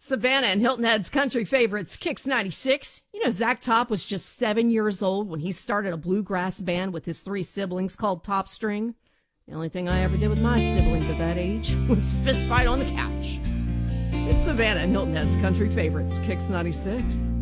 Savannah and Hilton Head's country favorites, Kicks 96. You know, Zach Top was just 7 years old when he started a bluegrass band with his 3 siblings called Top String. The only thing I ever did with my siblings at that age was fist fight on the couch. It's Savannah and Hilton Head's country favorites, Kicks 96.